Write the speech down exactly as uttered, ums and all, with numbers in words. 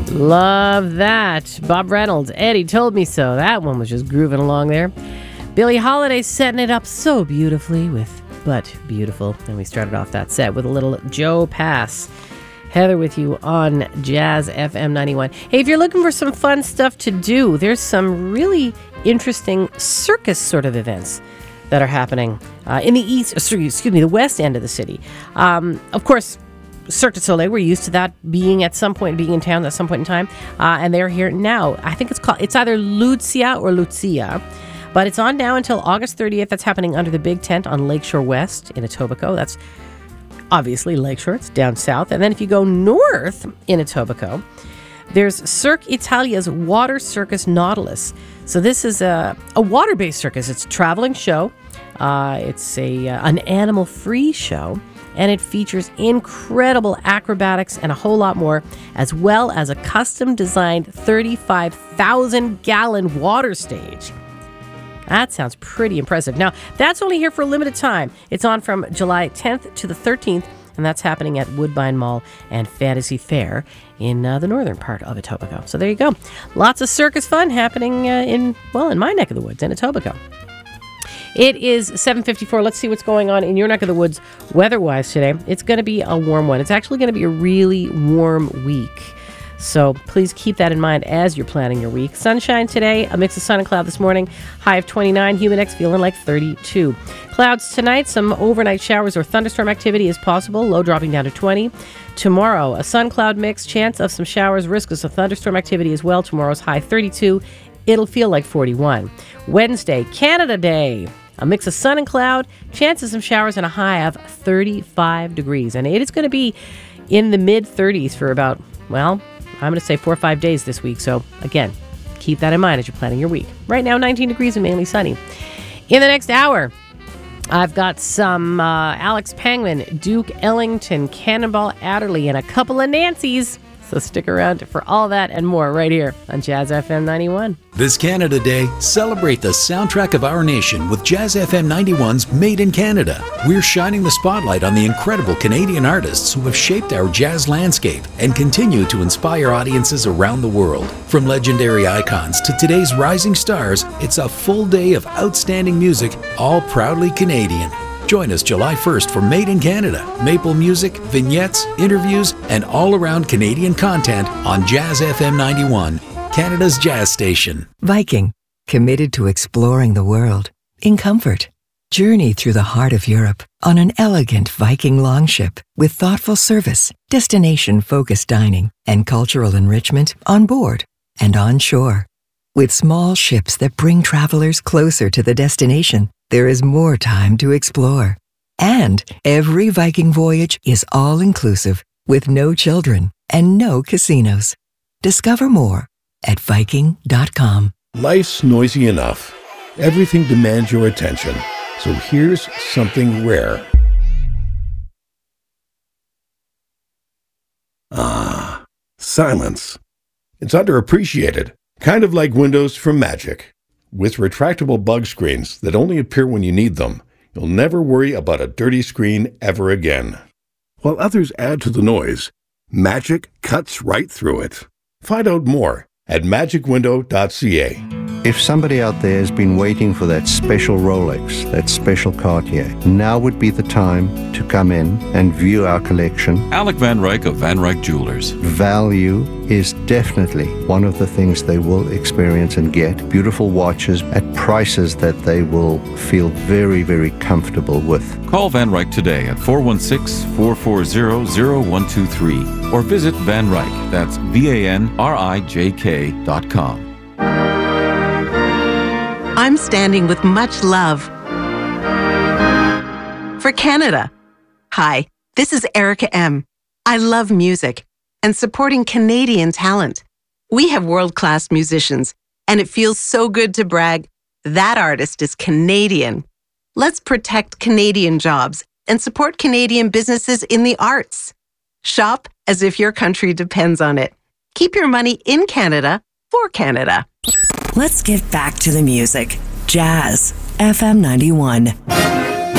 Love that. Bob Reynolds, Eddie Told Me So. That one was just grooving along there. Billie Holiday setting it up so beautifully with But Beautiful. And we started off that set with a little Joe Pass. Heather with you on Jazz F M ninety-one. Hey, if you're looking for some fun stuff to do, there's some really interesting circus sort of events that are happening uh, in the east, excuse me, the west end of the city. Um, of course, Cirque du Soleil, we're used to that being at some point, being in town at some point in time, uh, and they're here now. I think it's called, it's either Lucia or Lucia, but it's on now until August thirtieth. That's happening under the big tent on Lakeshore West in Etobicoke. That's obviously Lakeshore, it's down south. And then if you go north in Etobicoke, there's Cirque Italia's Water Circus Nautilus. So this is a, a water-based circus. It's a traveling show. Uh, it's a uh, an animal-free show, and it features incredible acrobatics and a whole lot more, as well as a custom-designed thirty-five thousand gallon water stage. That sounds pretty impressive. Now, that's only here for a limited time. It's on from July tenth to the thirteenth, and that's happening at Woodbine Mall and Fantasy Fair in uh, the northern part of Etobicoke. So there you go. Lots of circus fun happening uh, in, well, in my neck of the woods, in Etobicoke. It is seven fifty-four. Let's see what's going on in your neck of the woods weather-wise today. It's going to be a warm one. It's actually going to be a really warm week. So please keep that in mind as you're planning your week. Sunshine today, a mix of sun and cloud this morning. High of twenty-nine, humid X feeling like thirty-two. Clouds tonight, some overnight showers or thunderstorm activity is possible, low dropping down to twenty. Tomorrow, a sun-cloud mix, chance of some showers, risk of some thunderstorm activity as well. Tomorrow's high thirty-two, it'll feel like forty-one. Wednesday, Canada Day. A mix of sun and cloud, chance of some showers, and a high of thirty-five degrees. And it is going to be in the mid-thirties for about, well, I'm going to say four or five days this week. So, again, keep that in mind as you're planning your week. Right now, nineteen degrees and mainly sunny. In the next hour, I've got some uh, Alex Pangman, Duke Ellington, Cannonball Adderley, and a couple of Nancys. So stick around for all that and more right here on Jazz F M ninety-one. This Canada Day, celebrate the soundtrack of our nation with Jazz F M ninety-one's Made in Canada. We're shining the spotlight on the incredible Canadian artists who have shaped our jazz landscape and continue to inspire audiences around the world. From legendary icons to today's rising stars, it's a full day of outstanding music, all proudly Canadian. Join us July first for Made in Canada, maple music, vignettes, interviews, and all-around Canadian content on Jazz F M ninety-one, Canada's jazz station. Viking, committed to exploring the world in comfort. Journey through the heart of Europe on an elegant Viking longship with thoughtful service, destination-focused dining, and cultural enrichment on board and on shore. With small ships that bring travelers closer to the destination, there is more time to explore. And every Viking voyage is all-inclusive with no children and no casinos. Discover more at Viking dot com. Life's noisy enough. Everything demands your attention. So here's something rare. Ah, silence. It's underappreciated. Kind of like Windows from Magic. With retractable bug screens that only appear when you need them, you'll never worry about a dirty screen ever again. While others add to the noise, Magic cuts right through it. Find out more at magic window dot c a. If somebody out there has been waiting for that special Rolex, that special Cartier, now would be the time to come in and view our collection. Alec Van Ryk of Van Ryk Jewelers. Value is definitely one of the things they will experience and get. Beautiful watches at prices that they will feel very, very comfortable with. Call Van Ryk today at four one six, four four zero, zero one two three or visit Van Ryk, that's V A N R I J K dot com. I'm standing with much love for Canada. Hi, this is Erica M. I love music and supporting Canadian talent. We have world-class musicians, and it feels so good to brag, that artist is Canadian. Let's protect Canadian jobs and support Canadian businesses in the arts. Shop as if your country depends on it. Keep your money in Canada for Canada. Let's get back to the music. Jazz F M ninety-one.